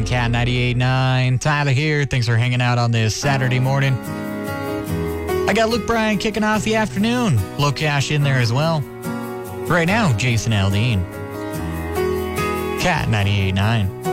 Cat 98.9. Tyler here. Thanks for hanging out on this Saturday morning. I got Luke Bryan kicking off the afternoon. Low Cash in there as well. Right now, Jason Aldean. Cat 98.9.